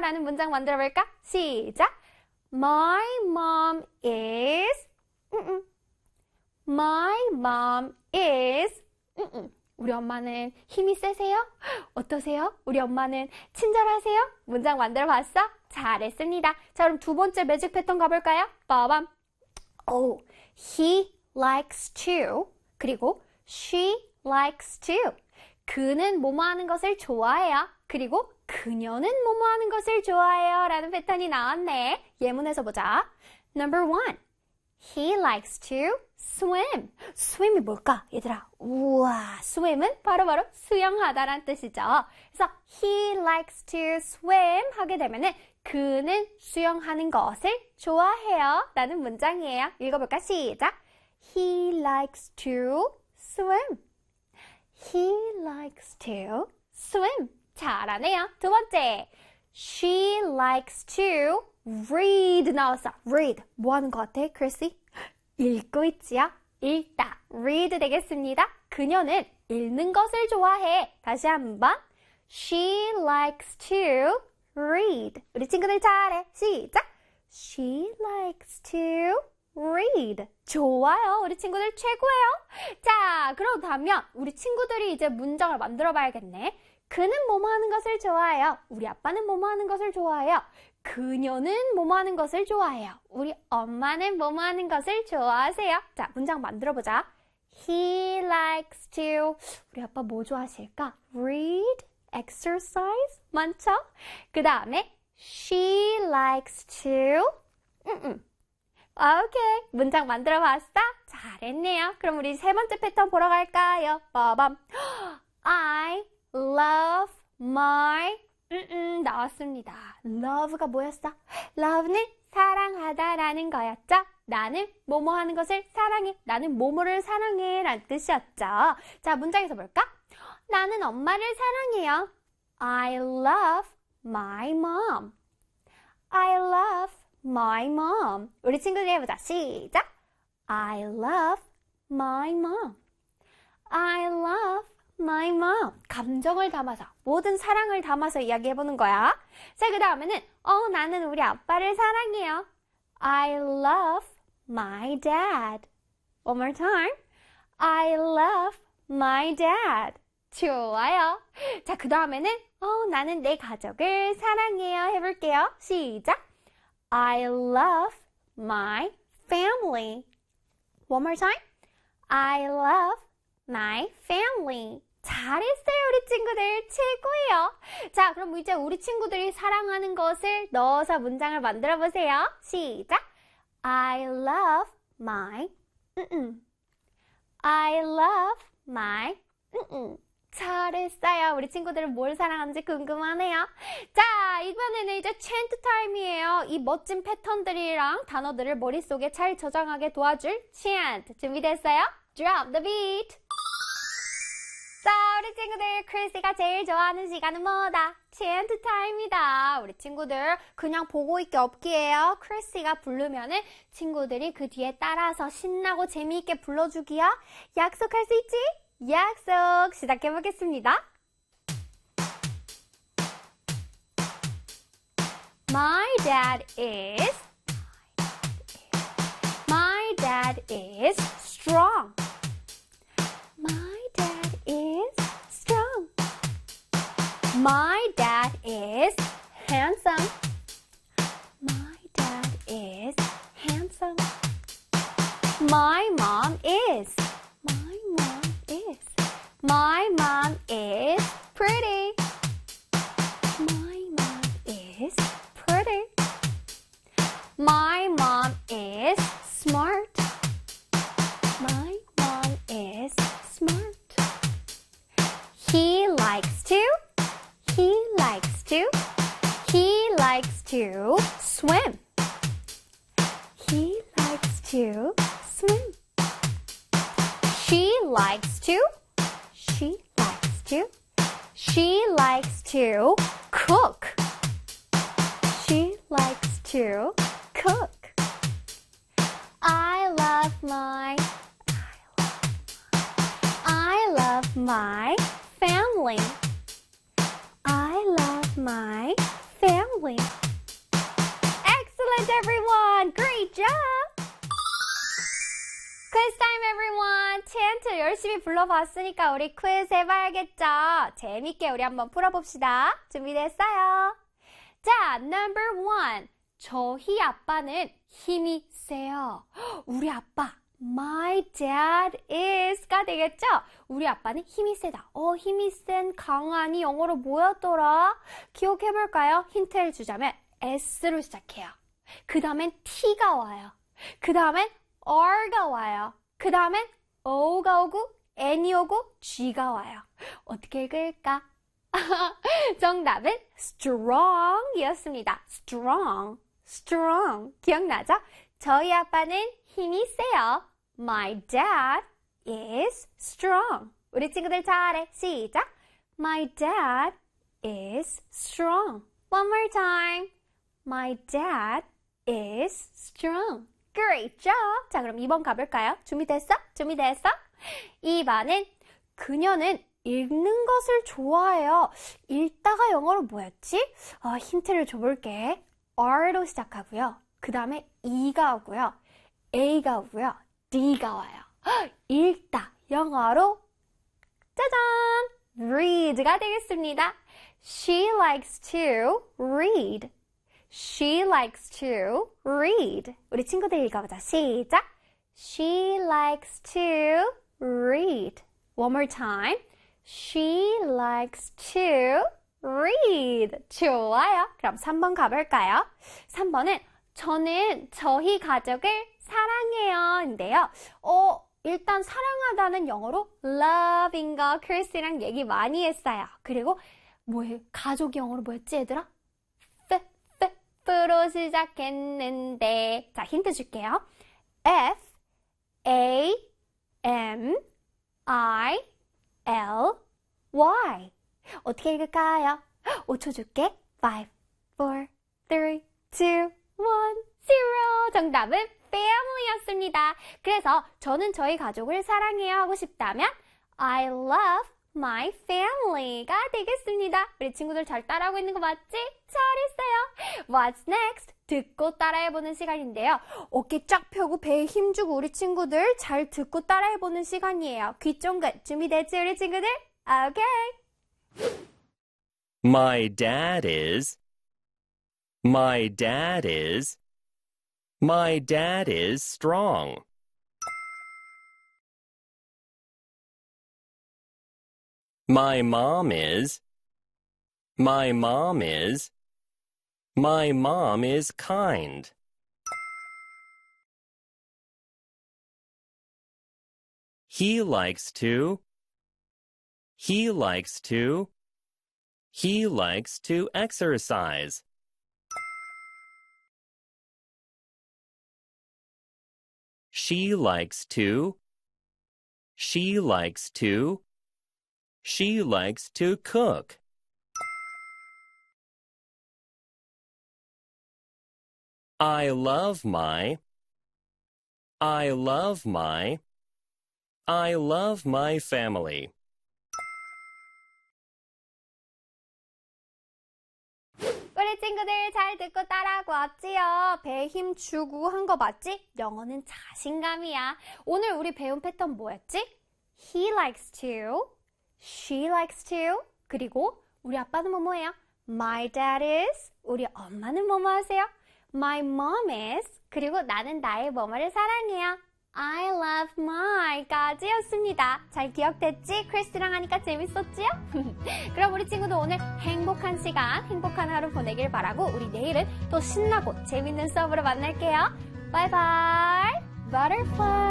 라는 문장 만들어 볼까? 시작! My mom is My mom is 우리 엄마는 힘이 세세요? 어떠세요? 우리 엄마는 친절하세요? 문장 만들어 봤어? 잘했습니다. 자, 그럼 두 번째 매직 패턴 가볼까요? 빠밤. He likes to 그리고 she likes to 그는 뭐뭐 하는 것을 좋아해요. 그리고 그녀는 뭐뭐 하는 것을 좋아해요 라는 패턴이 나왔네. 예문에서 보자. Number 1. He likes to swim. swim이 뭘까? 얘들아, 우와, swim은 바로바로 수영하다란 뜻이죠. 그래서 he likes to swim 하게 되면은 그는 수영하는 것을 좋아해요 라는 문장이에요. 읽어볼까? 시작! He likes to swim. He likes to swim. 잘하네요. 두 번째. She likes to read 나왔어. read. 뭐 하는 것 같아, 크리스? 읽고 있지요? 읽다. read 되겠습니다. 그녀는 읽는 것을 좋아해. 다시 한번. She likes to read. 우리 친구들 잘해. 시작. She likes to read. 좋아요. 우리 친구들 최고예요. 자, 그렇다면 우리 친구들이 이제 문장을 만들어 봐야겠네. 그는 뭐뭐 하는 것을 좋아해요. 우리 아빠는 뭐뭐 하는 것을 좋아해요. 그녀는 뭐뭐 하는 것을 좋아해요. 우리 엄마는 뭐뭐 하는 것을 좋아하세요. 자, 문장 만들어 보자. He likes to 우리 아빠 뭐 좋아하실까? Read, exercise 많죠? 그 다음에 she likes to 오케이. 문장 만들어 봤어? 잘했네요. 그럼 우리 세 번째 패턴 보러 갈까요? 빠밤. I love my 나왔습니다. love가 뭐였어? love는 사랑하다라는 거였죠? 나는 뭐뭐 하는 것을 사랑해. 나는 뭐뭐를 사랑해 라는 뜻이었죠. 자, 문장에서 볼까? 나는 엄마를 사랑해요. I love my mom. I love my mom. 우리 친구들 해보자. 시작! I love my mom. I love my mom. 감정을 담아서, 모든 사랑을 담아서 이야기해보는 거야. 자, 그 다음에는 나는 우리 아빠를 사랑해요. I love my dad. One more time. I love my dad. 좋아요. 자, 그 다음에는 나는 내 가족을 사랑해요. 해볼게요. 시작! I love my family. One more time. I love my family. 잘했어요, 우리 친구들. 최고예요. 자, 그럼 이제 우리 친구들이 사랑하는 것을 넣어서 문장을 만들어 보세요. 시작. I love my I love my 잘했어요. 우리 친구들은 뭘 사랑하는지 궁금하네요. 자, 이번에는 이제 chant 타임이에요. 이 멋진 패턴들이랑 단어들을 머릿속에 잘 저장하게 도와줄 chant. 준비됐어요? Drop the beat. 자, 우리 친구들, 크리스가 제일 좋아하는 시간은 뭐다? chant 타임이다. 우리 친구들 그냥 보고 있기 없기예요. 크리스가 부르면은 친구들이 그 뒤에 따라서 신나고 재미있게 불러주기야. 약속할 수 있지? 약속! 시작해보겠습니다. My dad is strong. My dad is strong. My dad is handsome. My dad is handsome. My mom is. My mom is pretty. My mom is pretty. My mom is smart. My mom is smart. He likes to swim. He likes to swim. She likes to cook. She likes to cook. I love my family. I love my family. family. Excellent, everyone. Great job. Quiz time, everyone. 찬트 열심히 불러봤으니까 우리 퀴즈 해봐야겠죠? 재밌게 우리 한번 풀어봅시다. 준비됐어요? 자, number 1. 저희 아빠는 힘이 세요. 우리 아빠. My dad is가 되겠죠? 우리 아빠는 힘이 세다. 힘이 센 강한이 영어로 뭐였더라? 기억해볼까요? 힌트를 주자면 S로 시작해요. 그 다음엔 T가 와요. 그 다음엔 R가 와요. 그 다음엔 O가 오고 N이 오고 G가 와요. 어떻게 읽을까? 정답은 strong이었습니다. strong. 기억나죠? 저희 아빠는 힘이 세요. My dad is strong. 우리 친구들 잘해. 시작. My dad is strong. One more time. My dad is strong. Great job. 자, 그럼 2번 가볼까요? 준비됐어? 2번은 그녀는 읽는 것을 좋아해요. 읽다가 영어로 뭐였지? 힌트를 줘볼게. R로 시작하고요. 그 다음에 E가 오고요. A가 오고요. D가 와요. 읽다. 영어로 짜잔! read가 되겠습니다. She likes to read. She likes to read. 우리 친구들 읽어보자. 시작. She likes to read. One more time. She likes to read. 좋아요. 그럼 3번 가볼까요? 3번은 저는 저희 가족을 사랑해요. 인데요. 일단 사랑하다는 영어로 love인 거 크리스랑 얘기 많이 했어요. 그리고 뭐예요? 가족 영어로 뭐였지 얘들아? F로 시작했는데 자 힌트 줄게요. F-A-M-I-L-Y 어떻게 읽을까요? 5초 줄게. 5, 4, 3, 2, 1, 0 정답은 family였습니다. 그래서 저는 저희 가족을 사랑해요 하고 싶다면 I love my family가 되겠습니다. 우리 친구들 잘 따라하고 있는 거 맞지? 잘했어요. What's next? 듣고 따라해보는 시간인데요. 어깨 쫙 펴고 배에 힘주고 우리 친구들 잘 듣고 따라해보는 시간이에요. 귀 쫑긋 준비됐지 우리 친구들? Okay. My dad is strong. My mom is kind. He likes to exercise. She likes to cook. I love my family. 우리 친구들 잘 듣고 따라하고 왔지요? 배에 힘 주고 한 거 맞지? 영어는 자신감이야. 오늘 우리 배운 패턴 뭐였지? He likes to, she likes to, 그리고 우리 아빠는 뭐뭐해요? My dad is, 우리 엄마는 뭐뭐 하세요? My mom is, 그리고 나는 나의 뭐뭐를 사랑해요. I love my까지였습니다. 잘 기억됐지? 크리스랑 하니까 재밌었지요? 그럼 우리 친구도 오늘 행복한 시간, 행복한 하루 보내길 바라고 우리 내일은 또 신나고 재밌는 수업으로 만날게요. 바이바이. Butterfly.